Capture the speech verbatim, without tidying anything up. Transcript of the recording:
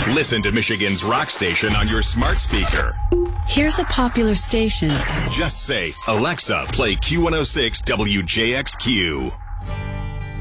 Listen to Michigan's rock station on your smart speaker. Here's a popular station. Just say, Alexa, play Q one oh six W J X Q.